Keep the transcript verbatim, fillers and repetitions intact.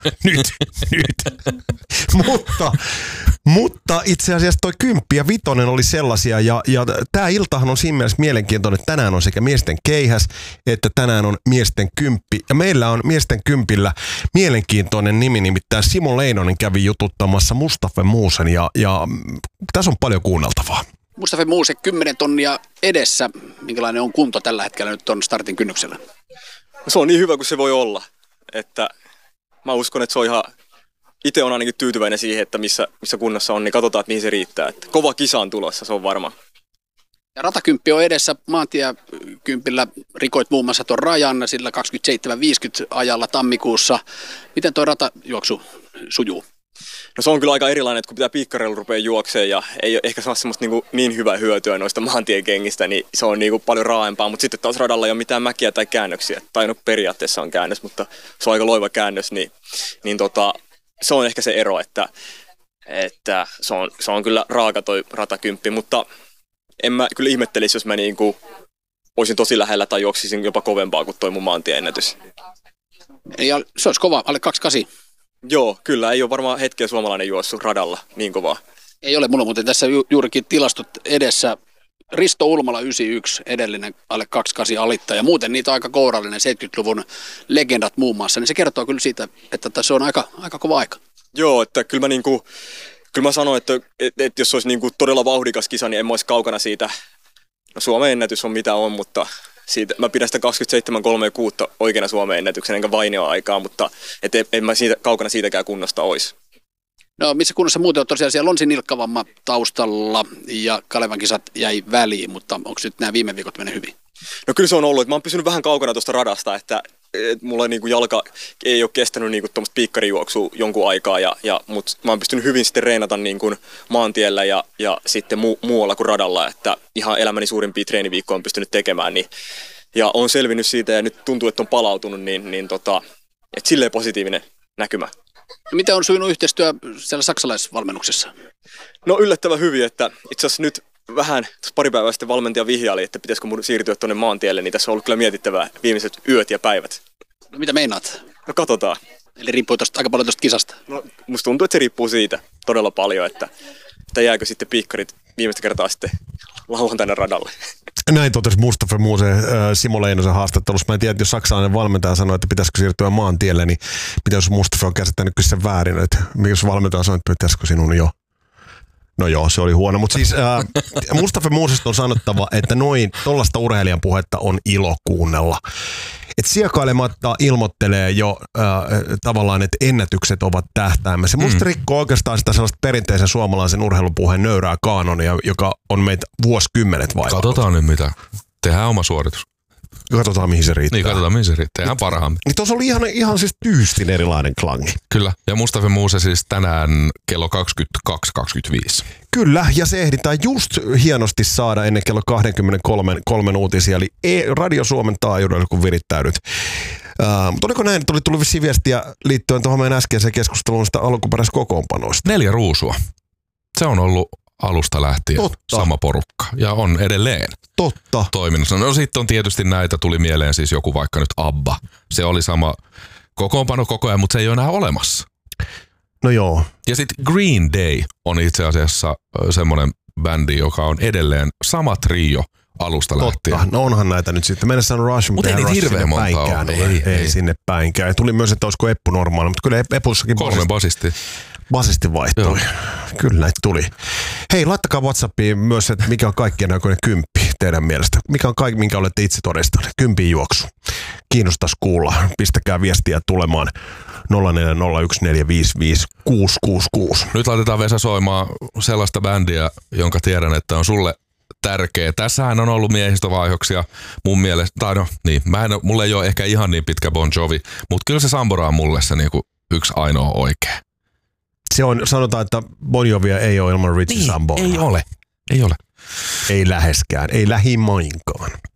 nyt, nyt. mutta, mutta itse asiassa toi kymppi ja vitonen oli sellaisia ja, ja tämä iltahan on siinä mielessä mielenkiintoinen, että tänään on sekä miesten keihäs että tänään on miesten kymppi. Ja meillä on miesten kympillä mielenkiintoinen nimi, nimittäin Simo Leinonen kävi jututtamassa Mustafa Moosen ja, ja tässä on paljon kuunneltavaa. Mustafa Moose, kymmenen tonnia edessä. Minkälainen on kunto tällä hetkellä nyt ton startin kynnyksellä? Se on niin hyvä kuin se voi olla, että mä uskon, että se on ihan, itse on ainakin tyytyväinen siihen, että missä, missä kunnossa on, niin katsotaan, että mihin se riittää. Että kova kisa on tulossa, se on varma. Ja ratakymppi on edessä, maantiekympillä rikoit muun muassa tuon rajan sillä kaksikymmentäseitsemän viisikymmentä ajalla tammikuussa. Miten tuo ratajuoksu sujuu? No se on kyllä aika erilainen, että kun pitää piikkareilla rupea juokseen ja ei ole ehkä saa semmoista niin, niin hyvää hyötyä noista maantiekengistä, niin se on niin paljon raaempaa. Mutta sitten taas radalla ei ole mitään mäkiä tai käännöksiä. Tai no periaatteessa on käännös, mutta se on aika loiva käännös, niin, niin tota, se on ehkä se ero, että, että se, on, se on kyllä raaka toi ratakymppi. Mutta en mä kyllä ihmettelisi, jos mä niin kuin olisin tosi lähellä tai juoksisin jopa kovempaa kuin toi mun maantieennätys. Ja se olisi kova, alle kaksikymmentäkahdeksan. Joo, kyllä. Ei ole varmaan hetkeä suomalainen juossut radalla niin kovaa. Ei ole. Mulla muuten tässä ju- juurikin tilastot edessä. Risto Ulmala yhdeksänkymmentäyksi, edellinen alle kaksikymmentäkahdeksan alittaja. Muuten niitä aika kourallinen seitsemänkymmentäluvun legendat muun muassa. Niin se kertoo kyllä siitä, että se on aika, aika kova aika. Joo, että kyllä mä, niinku, kyllä mä sanoin, että, että, että jos olisi niinku todella vauhdikas kisa, niin en mä olisi kaukana siitä. No Suomen ennätys on mitä on, mutta siitä, mä pidän sitä kaksikymmentäseitsemän kolmekymmentäkuusi oikeana Suomen ennätyksen, enkä vainioa aikaa, mutta et en, en mä siitä, kaukana siitäkään kunnosta olisi. No missä kunnossa muuten on tosiaan siellä Lonsi Nilkkavamma taustalla ja Kalevan kisat jäi väliin, mutta onko nyt nämä viime viikot mennyt hyvin? No kyllä se on ollut, että mä oon pysynyt vähän kaukana tuosta radasta, että et mulla niinku jalka ei ole kestänyt niinku tuommoista piikkarijuoksua jonkun aikaa, ja, ja, mutta mä oon pystynyt hyvin sitten reenata niinku maantiellä ja, ja sitten mu, muualla kuin radalla, että ihan elämäni suurimpia treeniviikkoja on pystynyt tekemään, niin, ja on selvinnyt siitä ja nyt tuntuu, että on palautunut, niin, niin tota, että silleen positiivinen näkymä. Miten on sujunut yhteistyö siellä saksalaisvalmennuksessa? No yllättävän hyvin, että itse asiassa nyt vähän pari päivää sitten valmentaja vihjaili, että pitäisikö mun siirtyä tuonne maantielle, niin tässä on ollut kyllä mietittävää viimeiset yöt ja päivät. No mitä meinaat? No katsotaan. Eli riippuu tosta, aika paljon tuosta kisasta? No musta tuntuu, että se riippuu siitä todella paljon, että, että jääkö sitten piikkarit viimeistä kertaa sitten lauantaina radalle. Näin totesi Mustafa Moose äh, Simo Leinosen haastattelussa. Mä en tiedä, että jos saksalainen valmentaja sanoi, että pitäisikö siirtyä maantielle, niin mitä jos Mustafa on käsittänyt sen väärin, että jos valmentaja sanoi, että pitäisikö sinun jo? No joo, se oli huono, mutta siis äh, Mustafa Moosesta on sanottava, että noin tollaista urheilijan puhetta on ilo kuunnella. Että siekailematta ilmoittelee jo äh, tavallaan, että ennätykset ovat tähtäimessä. Mm. Musta rikkoo oikeastaan sitä sellaista perinteisen suomalaisen urheilupuheen nöyrää kaanonia, joka on meitä vuosikymmenet vaivannut. Katsotaan nyt mitä. Tehdään oma suoritus. Katsotaan mihin se riittää. Niin, katsotaan mihin se riittää. Tehdään parhaamme. Niin tuossa oli ihan, ihan siis tyystin erilainen klangi. Kyllä. Ja Mustafa Moose siis tänään kello kaksikymmentäkaksi kaksikymmentäviisi. Kyllä, ja se ehditään just hienosti saada ennen kello kaksikymmentäkolme uutisia, eli Radio Suomen taajuudella, kun virittäydyt. Uh, mutta oliko näin, että oli tullut vissiin viestiä liittyen tuohon meidän äskeiseen keskusteluun sitä alkuperäiskokoonpanoista? Neljä ruusua. Se on ollut alusta lähtien Totta. sama porukka, ja on edelleen Totta. toiminnassa. No sitten on tietysti näitä, tuli mieleen siis joku vaikka nyt ABBA. Se oli sama kokoonpano koko ajan, mutta se ei ole enää olemassa. No joo. Ja sitten Green Day on itse asiassa semmoinen bändi, joka on edelleen sama trio alusta Totta. lähtien. No onhan näitä nyt sitten. Mennessä on Rush, mutta ei niitä hirveän monta ole. Ei, ei, ei sinne päinkään. Tuli myös, että olisiko Eppu normaali, mutta kyllä Epussakin kolme basisti. Basisti vaihtoi. Joo. Kyllä näitä tuli. Hei, laittakaa WhatsAppiin myös, että mikä on kaikkien aikoinen kymppi teidän mielestä. Mikä on kaikki, minkä olette itse todistaneet. Kympin juoksu. Kiinnostaisi kuulla. Pistäkää viestiä tulemaan nolla neljä nolla yksi neljä viisi viisi kuusi kuusi kuusi. Nyt laitetaan Vesa soimaan sellaista bändiä, jonka tiedän, että on sulle tärkeä. Tässähän on ollut miehistövaihdoksia mun mielestä. Tai no, niin, mä en, mulle ei ole ehkä ihan niin pitkä Bon Jovi, mutta kyllä se Sambora on mulle se niinku yksi ainoa oikea. Se on, sanotaan, että Bon Jovia ei ole ilman Richie niin, Samboraa. Ei ole, ei ole. Ei läheskään, ei lähimainkaan.